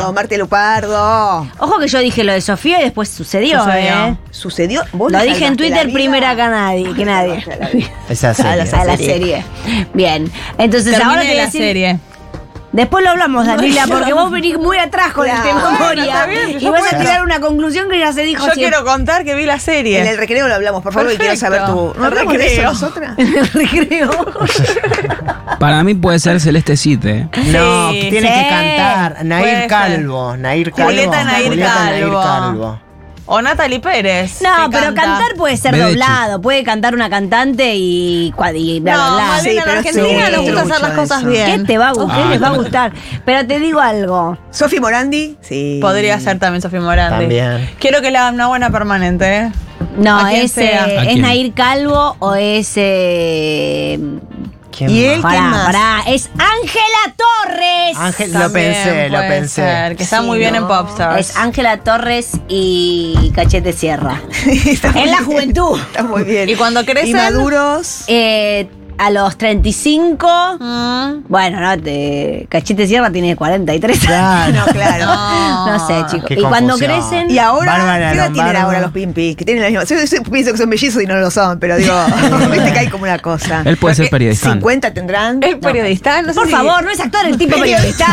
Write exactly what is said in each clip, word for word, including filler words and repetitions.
Lupardo, Marta Lupardo. Ojo que yo dije lo de Sofía y después sucedió, Sucedió. ¿eh? ¿Sucedió? ¿Vos Lo le dije en salvaste Twitter la vida? primero que nadie, que nadie. Esa serie. A la A la serie. Bien. Entonces Termine ahora te voy a la decir. serie. Después lo hablamos, Daniela, porque vos venís muy atrás con Claro. el tema Bueno, Moria. está bien, Y yo vas a puedo. tirar una conclusión que ya se dijo Yo siempre. quiero contar que vi la serie. En el recreo lo hablamos, por favor, y quiero saber tu... ¿No El hablamos de eso recreo. nosotras? En el recreo. Para mí puede ser Celeste Cid, ¿eh? No, Sí, tiene sí. que cantar Nair Puede ser. Calvo. Nair Calvo. Julieta Nair Julieta Nair Calvo. Calvo. O Natalie Pérez. No, que pero canta. cantar puede ser Bedechu. doblado. Puede cantar una cantante y, cua- y bla, bla, No, bla. Malena, Sí, en pero Argentina sí, nos gusta hacer las mucho cosas eso. ¿Qué bien. te va a gustar? Ah, les va a bueno. gustar. Pero te digo algo. Sofi Morandi, sí. Podría ser también Sofía Morandi. También. Quiero que le hagan una buena permanente, ¿eh? No, ¿A quién es, sea? eh, ¿A es quién? Nair Calvo o es. Eh, ¿Quién ¿Y más? él? pará, ¿quién más? pará. Es Ángela Torres. Ángel, lo También pensé, lo puede pensé. ser, que está Sí, muy bien no. en Popstars. Es Ángela Torres y Cachete Sierra. Está muy En la bien. juventud. Está muy bien. ¿Y cuando crecen? Y maduros. Eh, a los treinta y cinco. Mm. Bueno, no, te, Cachete Sierra tiene cuarenta y tres. Claro. No, claro. No. No sé, chicos. Qué Y cuando confusión. crecen. Y ahora, Bárbara ¿qué edad tienen Lombardo. ahora los Pimpi? Que tienen la misma. Yo, yo pienso que son mellizos y no lo son, pero digo, viste que hay como una cosa. Él puede ser periodista. ¿cincuenta tendrán? ¿El periodista? No sé Por si- favor, no es actor, el tipo periodista.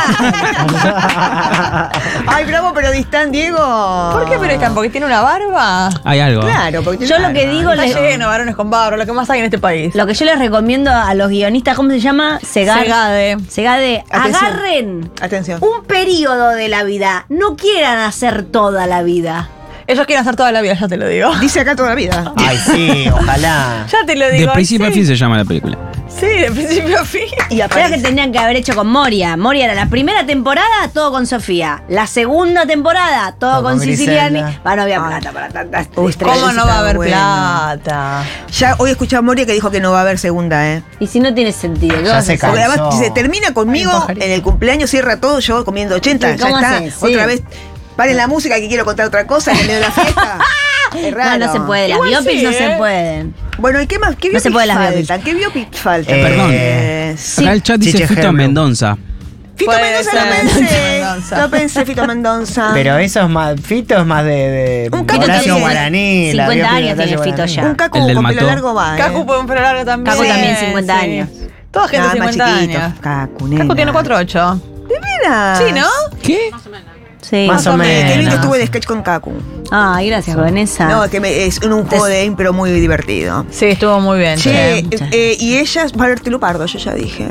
Ay, bravo periodistán, Diego. ¿Por qué periodista? ¿Porque tiene una barba? Hay algo. Claro, porque Yo tiene lo que barba. digo, Está les- lleno de varones con barba, lo que más hay en este país. lo que yo les recomiendo a los guionistas, ¿cómo se llama? Segar. Segade. Segade, Atención. agarren Atención. un periodo de la vida. No quieran hacer toda la vida. Ellos quieren hacer toda la vida, ya te lo digo. Dice acá toda la vida. Ay, sí, ojalá. Ya te lo digo. De principio a sí. fin se llama la película. Sí, de principio a fin. Y Era aparece. que tenían que haber hecho con Moria. Moria era la primera temporada, todo con Sofía. La segunda temporada, todo, Todo con con Siciliani. Griselda. Va, no había Ay. plata para tantas Uy, estrellas. ¿Cómo no está va a haber bueno. plata? Ya hoy escuché a Moria que dijo que no va a haber segunda, ¿eh? Y si no tiene sentido, ¿qué Ya vas a se hacer? Porque además Cansó. dice, termina conmigo Ay, un pajarito. en el cumpleaños, cierra todo, yo comiendo ochenta. Sí, Ya ¿cómo está. haces? Sí. Otra vez, paren la música que quiero contar otra cosa en el medio de la fiesta. Es raro. No, no se puede. Las Igual biopics sí, no ¿eh? se pueden. Bueno, ¿y qué más? ¿Qué No se biopics puede las faltan? biopics. ¿Qué biopics faltan? Eh, Perdón. Sí. Acá el chat dice Chiche Fito Herlo. Mendoza. Fito Puede Mendoza ser, lo pensé. Fito Mendoza. Lo pensé, Fito Mendoza. Pero eso es más. Fito es más de. de Un Caco Horacio también. Guaraní. la cincuenta biopic de años Horacio tiene Fito Guaraní. ya. Un Cacu El del con pelo Mató. largo va, ¿eh? Cacu puede un pelo largo también. Cacu también, cincuenta años. Toda gente Nada, de más cincuenta chiquito. años. Cacu, nena. Cacu tiene cuatro ocho. ¿De veras? Sí, ¿no? ¿Qué? Sí. Más o Qué lindo menos. estuvo el sketch con Cacu. Ay, gracias, Vanessa. No, que me- es un juego de impro muy divertido. Sí, estuvo muy bien. Che, che. eh, y ella es Valerte Lupardo, yo ya dije.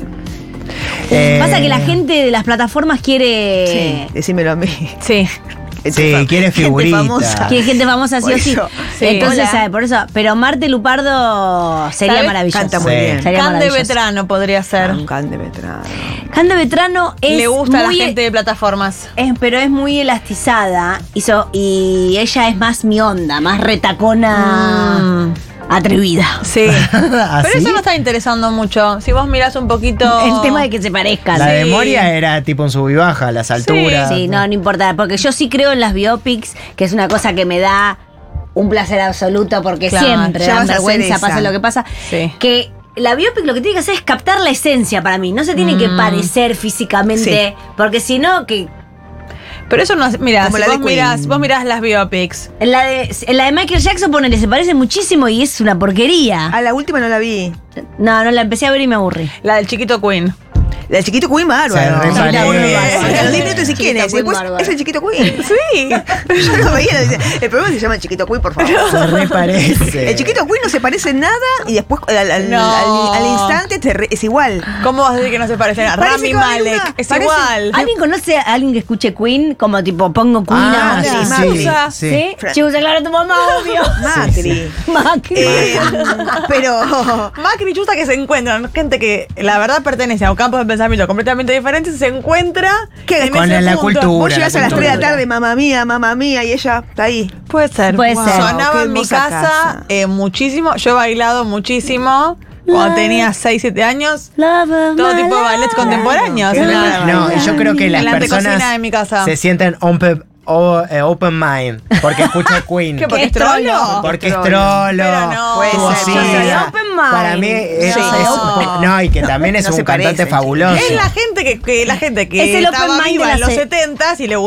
Eh, Pasa que la gente de las plataformas quiere. Sí, decímelo a mí. Sí. Sí, quiere Gente figurita. famosa. Quiere gente famosa sí Por o sí. eso. Sí. Entonces, Hola. ¿sabe? Por eso. Pero Marte Lupardo sería ¿Sabes? maravilloso. Canta muy Sí. bien. Sería Can de maravilloso. veterano podría ser. Un can de veterano. Cande Vetrano es. Le gusta a la muy- gente de plataformas. es- pero es muy elastizada. Y, so- y ella es más mi onda, más retacona. Mm. Atrevida. Sí. ¿Ah, Pero sí? eso no está interesando mucho. Si vos mirás un poquito. El tema de que se parezcan. La de Sí. Moria era tipo un sub y baja, a las alturas. Sí, no, no importa. Porque yo sí creo en las biopics, que es una cosa que me da un placer absoluto, porque Claro, siempre ya dan vas a hacer vergüenza, esa. pase lo que pasa. Sí. Que la biopic lo que tiene que hacer es captar la esencia para mí. No se tiene que Mm. parecer físicamente, porque si no, que Pero eso no es. Mira, Como si la de vos Queen. mirás, vos mirás las biopics. en la de, en la de Michael Jackson, ponele, se parece muchísimo y es una porquería. A la última no la vi. No, no la empecé a ver y me aburrí. La del chiquito Queen. La del chiquito Queen bárbaro. Se re Sí, parece. la Muy vi. bien. A los diez minutos y quién es. Chiquito Después Queen bárbaro. es el chiquito Queen. Sí. Yo lo veía. dice, el programa se llama El Chiquito Queen, por favor. Se re parece. El chiquito Queen no se parece en nada y después al, al- No. al- al instante te re- es igual. ¿Cómo vas a decir que no se parecen? A Parece Rami que va a haber Malek. una- es parece- igual. ¿Alguien conoce a alguien que escuche Queen? Como tipo, pongo Queen Ah, ahora. sí, Macri. sí, Usa, sí. ¿Sí? Fra- Chicos, claro, tu mamá, obvio. Macri. Macri. Eh, pero Macri y Chusta que se encuentran, gente que la verdad pertenece a un campo de pensamiento completamente diferente, se encuentra ¿Qué? en Con ese la punto. cultura. vos llegás a las cultura. tres de la tarde, mamá mía, mamá mía, y ella está ahí. Puede ser. Puede ser. Sonaba Qué en mi hermosa casa, casa. eh, muchísimo. Yo he bailado muchísimo cuando tenía seis, siete años. Love of Todo my tipo de ballets life. contemporáneos. en la- No, y yo creo que las en la antecocina personas de mi casa. se sienten open, o- eh, open mind porque escucha Queen. ¿Qué, porque es ¿Qué trolo? trolo? Porque es Trolo. trolo. Pero no. Puede tuvo ser, sida. yo soy open mind. Para mí es, Sí. es- No. no, y que también es No un se cantante parece. fabuloso. Es la gente que, que la gente que Es el estaba open mind viva de en la los se- setentas y le